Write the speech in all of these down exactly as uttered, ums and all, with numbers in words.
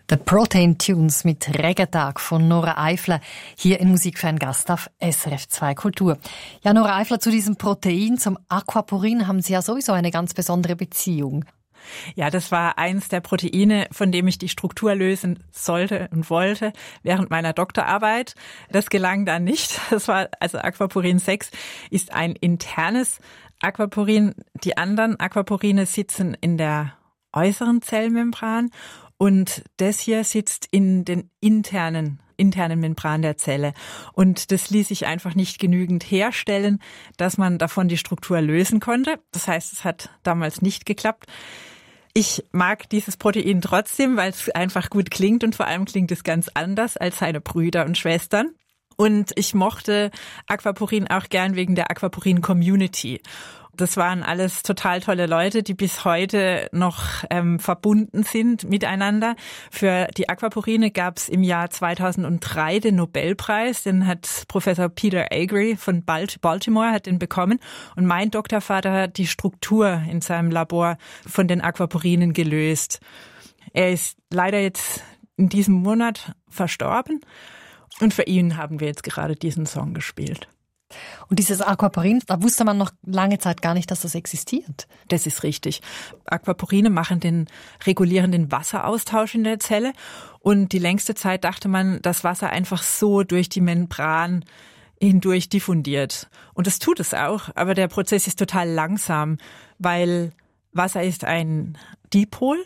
The Protein Tunes mit Regentag von Nora Eifler hier in Musik für einen Gast auf S R F zwei Kultur. Ja, Nora Eifler, zu diesem Protein, zum Aquaporin, haben Sie ja sowieso eine ganz besondere Beziehung. Ja, das war eins der Proteine, von dem ich die Struktur lösen sollte und wollte während meiner Doktorarbeit. Das gelang dann nicht. Das war, also Aquaporin sechs ist ein internes Aquaporin. Die anderen Aquaporine sitzen in der äußeren Zellmembran und das hier sitzt in den internen internen Membran der Zelle. Und das ließ sich einfach nicht genügend herstellen, dass man davon die Struktur lösen konnte. Das heißt, es hat damals nicht geklappt. Ich mag dieses Protein trotzdem, weil es einfach gut klingt und vor allem klingt es ganz anders als seine Brüder und Schwestern. Und ich mochte Aquaporin auch gern wegen der Aquaporin-Community. Das waren alles total tolle Leute, die bis heute noch ähm, verbunden sind miteinander. Für die Aquaporine gab es im Jahr zweitausenddrei den Nobelpreis. Den hat Professor Peter Agre von Baltimore hat den bekommen. Und mein Doktorvater hat die Struktur in seinem Labor von den Aquaporinen gelöst. Er ist leider jetzt in diesem Monat verstorben. Und für ihn haben wir jetzt gerade diesen Song gespielt. Und dieses Aquaporin, da wusste man noch lange Zeit gar nicht, dass das existiert. Das ist richtig. Aquaporine machen den, regulieren den Wasseraustausch in der Zelle. Und die längste Zeit dachte man, dass Wasser einfach so durch die Membran hindurch diffundiert. Und das tut es auch, aber der Prozess ist total langsam, weil Wasser ist ein Dipol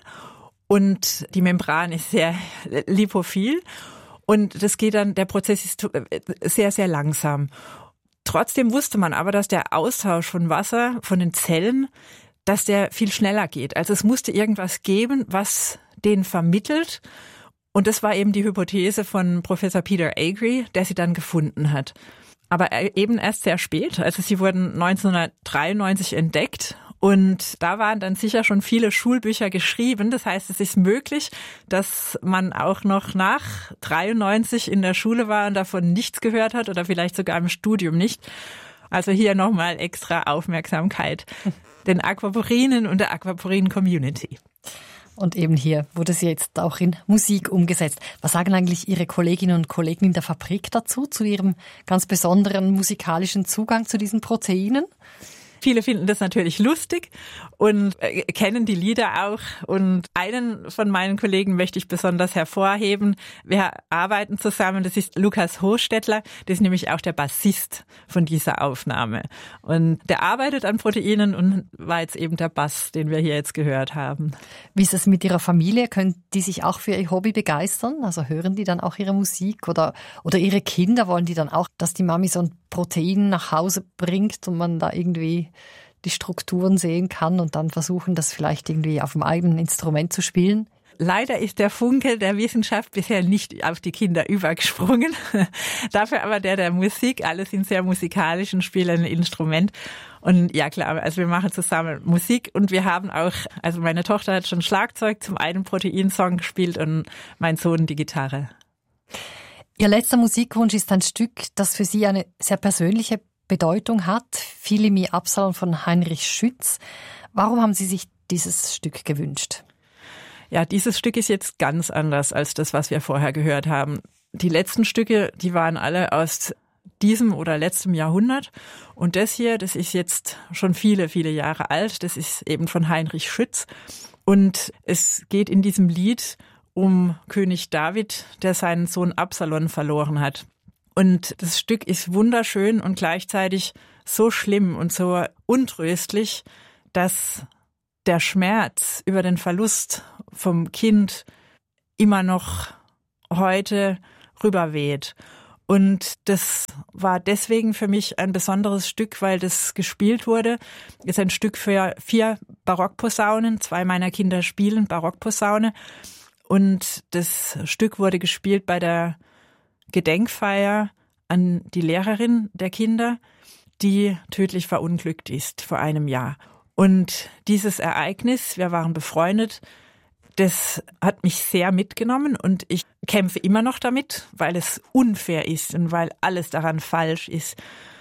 und die Membran ist sehr lipophil. Und das geht dann, der Prozess ist sehr, sehr langsam. Trotzdem wusste man aber, dass der Austausch von Wasser, von den Zellen, dass der viel schneller geht. Also es musste irgendwas geben, was den vermittelt. Und das war eben die Hypothese von Professor Peter Agre, der sie dann gefunden hat. Aber eben erst sehr spät. Also sie wurden neunzehnhundertdreiundneunzig entdeckt. Und da waren dann sicher schon viele Schulbücher geschrieben. Das heißt, es ist möglich, dass man auch noch nach dreiundneunzig in der Schule war und davon nichts gehört hat oder vielleicht sogar im Studium nicht. Also hier nochmal extra Aufmerksamkeit den Aquaporinen und der Aquaporin-Community. Und eben hier wurde sie jetzt auch in Musik umgesetzt. Was sagen eigentlich Ihre Kolleginnen und Kollegen in der Fabrik dazu, zu Ihrem ganz besonderen musikalischen Zugang zu diesen Proteinen? Viele finden das natürlich lustig und äh, kennen die Lieder auch. Und einen von meinen Kollegen möchte ich besonders hervorheben. Wir arbeiten zusammen, das ist Lukas Hochstädtler, das ist nämlich auch der Bassist von dieser Aufnahme. Und der arbeitet an Proteinen und war jetzt eben der Bass, den wir hier jetzt gehört haben. Wie ist es mit Ihrer Familie? Können die sich auch für ihr Hobby begeistern? Also hören die dann auch ihre Musik? Oder, oder Ihre Kinder, wollen die dann auch, dass die Mami so ein Protein nach Hause bringt und man da irgendwie die Strukturen sehen kann und dann versuchen, das vielleicht irgendwie auf dem eigenen Instrument zu spielen? Leider ist der Funke der Wissenschaft bisher nicht auf die Kinder übergesprungen. Dafür aber der der Musik. Alle sind sehr musikalisch und spielen ein Instrument. Und ja klar, also wir machen zusammen Musik und wir haben auch, also meine Tochter hat schon Schlagzeug zum einen Protein-Song gespielt und mein Sohn die Gitarre. Ihr letzter Musikwunsch ist ein Stück, das für Sie eine sehr persönliche Bedeutung hat. Philimi Absalon von Heinrich Schütz. Warum haben Sie sich dieses Stück gewünscht? Ja, dieses Stück ist jetzt ganz anders als das, was wir vorher gehört haben. Die letzten Stücke, die waren alle aus diesem oder letztem Jahrhundert. Und das hier, das ist jetzt schon viele, viele Jahre alt. Das ist eben von Heinrich Schütz. Und es geht in diesem Lied um König David, der seinen Sohn Absalon verloren hat. Und das Stück ist wunderschön und gleichzeitig so schlimm und so untröstlich, dass der Schmerz über den Verlust vom Kind immer noch heute rüberweht. Und das war deswegen für mich ein besonderes Stück, weil das gespielt wurde. Es ist ein Stück für vier Barockposaunen. Zwei meiner Kinder spielen Barockposaune. Und das Stück wurde gespielt bei der Gedenkfeier an die Lehrerin der Kinder, die tödlich verunglückt ist vor einem Jahr. Und dieses Ereignis, wir waren befreundet, das hat mich sehr mitgenommen und ich kämpfe immer noch damit, weil es unfair ist und weil alles daran falsch ist.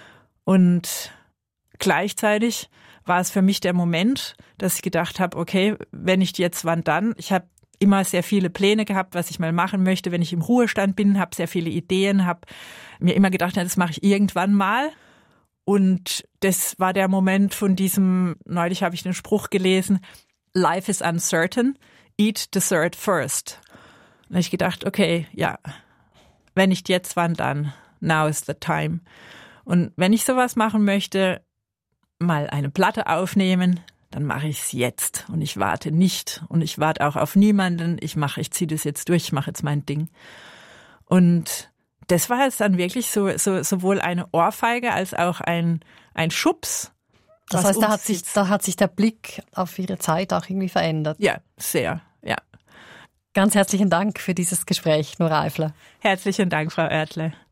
Und gleichzeitig war es für mich der Moment, dass ich gedacht habe, okay, wenn nicht jetzt, wann dann? Ich habe immer sehr viele Pläne gehabt, was ich mal machen möchte, wenn ich im Ruhestand bin, habe sehr viele Ideen, habe mir immer gedacht, ja, das mache ich irgendwann mal. Und das war der Moment von diesem, neulich habe ich den Spruch gelesen, Life is uncertain, eat dessert first. Und ich gedacht, okay, ja, wenn nicht jetzt, wann dann? Now is the time. Und wenn ich sowas machen möchte, mal eine Platte aufnehmen, dann mache ich es jetzt. Und ich warte nicht. Und ich warte auch auf niemanden. Ich mache, ich ziehe das jetzt durch, ich mache jetzt mein Ding. Und das war jetzt dann wirklich so, so sowohl eine Ohrfeige als auch ein, ein Schubs. Das heißt, da hat sich, da hat sich der Blick auf Ihre Zeit auch irgendwie verändert. Ja, sehr, ja. Ganz herzlichen Dank für dieses Gespräch, Nora Eifler. Herzlichen Dank, Frau Oertle.